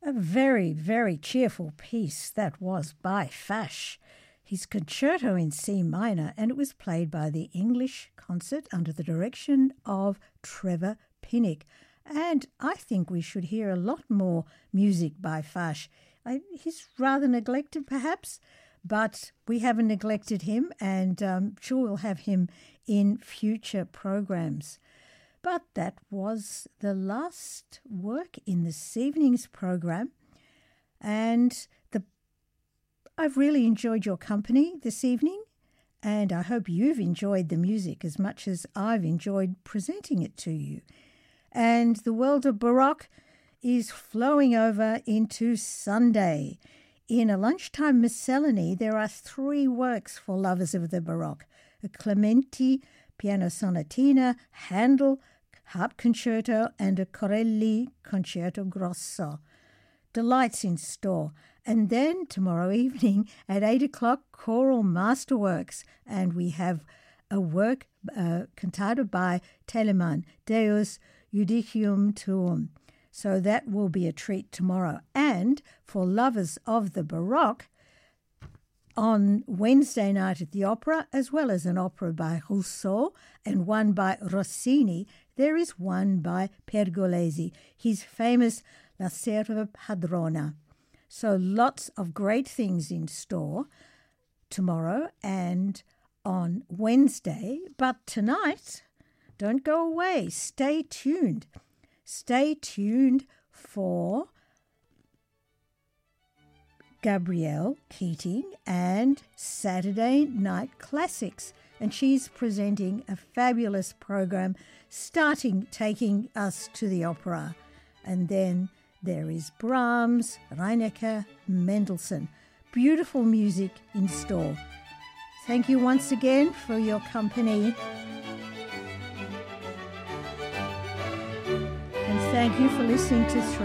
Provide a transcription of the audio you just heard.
A very, very cheerful piece that was by Fash. His concerto in C minor, and it was played by the English Concert under the direction of Trevor Pinnock. And I think we should hear a lot more music by Fash. He's rather neglected perhaps, but we haven't neglected him, and sure we'll have him in future programs. But that was the last work in this evening's program, and I've really enjoyed your company this evening, and I hope you've enjoyed the music as much as I've enjoyed presenting it to you. And the world of Baroque is flowing over into Sunday. In a lunchtime miscellany, there are 3 works for lovers of the Baroque: a Clementi piano sonatina, Handel harp concerto, and a Corelli concerto grosso. Delights in store. And then tomorrow evening at 8 o'clock, choral masterworks, and we have a work, cantata by Telemann, Deus Judicium Tuum. So that will be a treat tomorrow. And for lovers of the Baroque, on Wednesday night at the opera, as well as an opera by Rousseau and one by Rossini, there is one by Pergolesi, his famous La Serva Padrona. So lots of great things in store tomorrow and on Wednesday. But tonight, don't go away. Stay tuned. Stay tuned for Gabrielle Keating and Saturday Night Classics. And she's presenting a fabulous program taking us to the opera. And then there is Brahms, Reinecke, Mendelssohn. Beautiful music in store. Thank you once again for your company. And thank you for listening to